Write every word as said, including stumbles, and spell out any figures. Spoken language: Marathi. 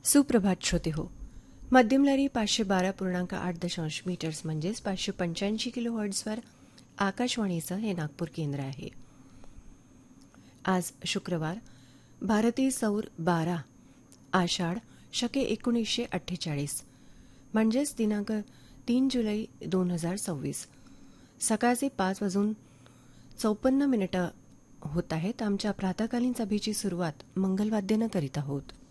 सुप्रभात श्रोते हो. मध्यम लहरी पाचशे बारा पूर्णांक आठ दशांश मीटर्स म्हणजेच पाचशे पंच्याऐंशी किलो हर्ट्झवर आकाशवाणीचं हे नागपूर केंद्र आहे. आज शुक्रवार, भारतीय सौर बारा आषाढ शके एकोणीसशे अठ्ठेचाळीस म्हणजेच दिनांक तीन जुलै दोन हजार सव्वीस. सकाळचे पाच वाजून चौपन्न मिनिटं होत आहेत. आमच्या प्रातःकालीन सभेची सुरुवात मंगलवाद्यानं करीत आहोत.